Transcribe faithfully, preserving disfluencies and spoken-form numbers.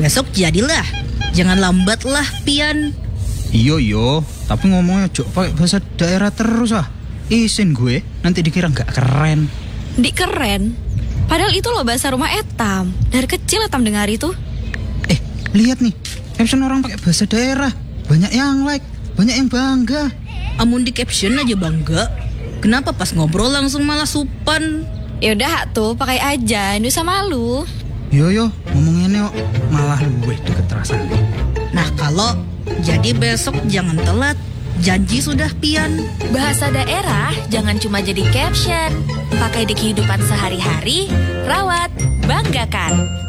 Besok jadilah. Jangan lambat lah, Pian. Iyo iyo, tapi ngomongnya jok pakai bahasa daerah terus ah. Isin gue, nanti dikira nggak keren. Di keren. Padahal itu loh bahasa rumah Etam. Dari kecil Etam dengar itu. Eh, lihat nih, caption orang pakai bahasa daerah. Banyak yang like, banyak yang bangga. Amun di caption aja bangga. Kenapa pas ngobrol langsung malah supan? Yaudah tuh, pakai aja, nggak usah malu. Yo yo, ngomongnya kok malah luweh deket rasanya. Nah kalau jadi besok jangan telat. Janji sudah, Pian. Bahasa daerah jangan cuma jadi caption. Pakai di kehidupan sehari-hari, rawat, banggakan.